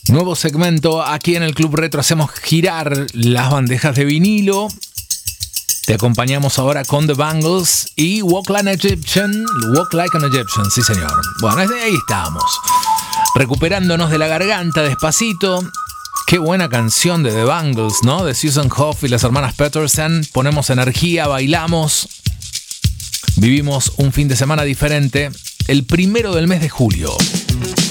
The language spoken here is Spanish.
Nuevo segmento aquí en el Club Retro. Hacemos girar las bandejas de vinilo. Te acompañamos ahora con The Bangles y Walk Like an Egyptian. Walk Like an Egyptian, sí señor. Bueno, ahí estamos. Recuperándonos de la garganta despacito. Qué buena canción de The Bangles, ¿no? De Susan Hoff y las hermanas Peterson. Ponemos energía, bailamos. Vivimos un fin de semana diferente. El 1 del mes de julio.